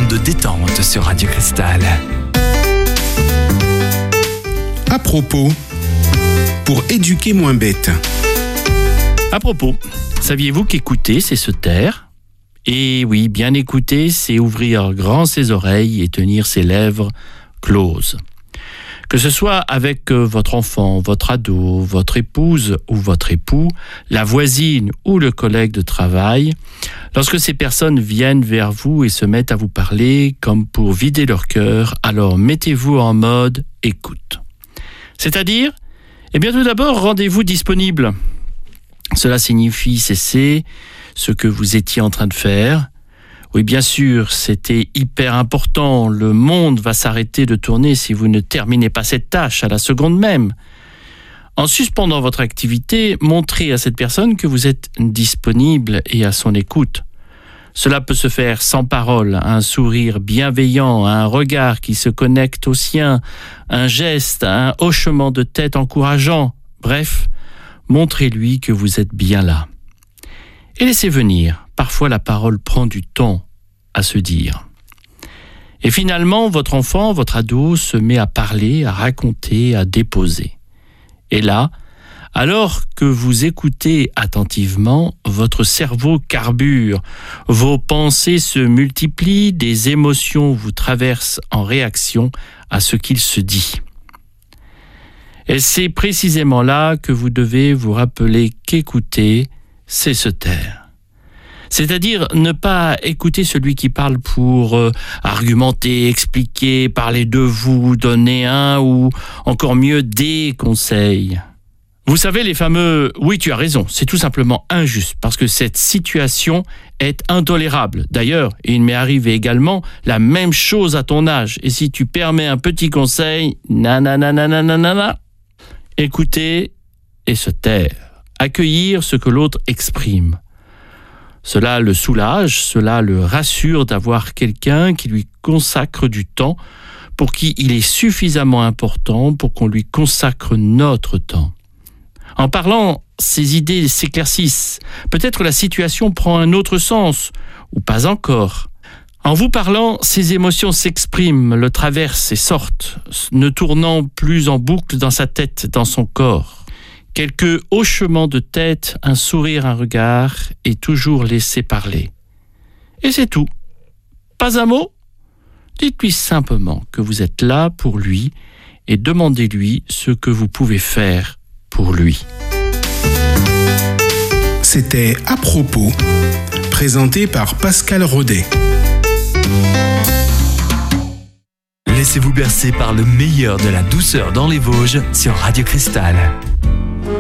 de détente sur Radio Cristal. À propos, pour éduquer moins bête. À propos, saviez-vous qu'écouter, c'est se taire ? Et oui, bien écouter, c'est ouvrir grand ses oreilles et tenir ses lèvres closes. Que ce soit avec votre enfant, votre ado, votre épouse ou votre époux, la voisine ou le collègue de travail, lorsque ces personnes viennent vers vous et se mettent à vous parler comme pour vider leur cœur, alors mettez-vous en mode écoute. C'est-à-dire, tout d'abord, rendez-vous disponible. Cela signifie cesser ce que vous étiez en train de faire. Oui, bien sûr, c'était hyper important. Le monde va s'arrêter de tourner si vous ne terminez pas cette tâche à la seconde même. En suspendant votre activité, montrez à cette personne que vous êtes disponible et à son écoute. Cela peut se faire sans parole, un sourire bienveillant, un regard qui se connecte au sien, un geste, un hochement de tête encourageant. Bref, montrez-lui que vous êtes bien là. Et laissez venir. Parfois, la parole prend du temps à se dire. Et finalement, votre enfant, votre ado se met à parler, à raconter, à déposer. Et là, alors que vous écoutez attentivement, votre cerveau carbure, vos pensées se multiplient, des émotions vous traversent en réaction à ce qu'il se dit. Et c'est précisément là que vous devez vous rappeler qu'écouter, c'est se taire. C'est-à-dire ne pas écouter celui qui parle pour argumenter, expliquer, parler de vous, donner un ou encore mieux des conseils. Vous savez, les fameux « oui, tu as raison », c'est tout simplement injuste parce que cette situation est intolérable. D'ailleurs, il m'est arrivé également la même chose à ton âge. Et si tu permets un petit conseil, nanana, écouter et se taire. Accueillir ce que l'autre exprime. Cela le soulage, cela le rassure d'avoir quelqu'un qui lui consacre du temps, pour qui il est suffisamment important pour qu'on lui consacre notre temps. En parlant, ses idées s'éclaircissent. Peut-être la situation prend un autre sens, ou pas encore. En vous parlant, ses émotions s'expriment, le traversent et sortent, ne tournant plus en boucle dans sa tête, dans son corps. Quelques hochements de tête, un sourire, un regard, et toujours laisser parler. Et c'est tout. Pas un mot ? Dites-lui simplement que vous êtes là pour lui et demandez-lui ce que vous pouvez faire pour lui. C'était À propos, présenté par Pascal Rodet. Laissez-vous bercer par le meilleur de la douceur dans les Vosges sur Radio Cristal.